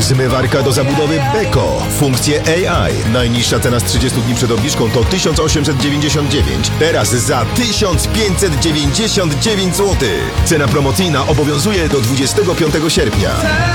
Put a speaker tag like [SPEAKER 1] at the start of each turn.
[SPEAKER 1] Zmywarka do zabudowy Beko. Funkcje AI. Najniższa cena z 30 dni przed obniżką to 1899. Teraz za 1599 zł. Cena promocyjna obowiązuje do 25 sierpnia.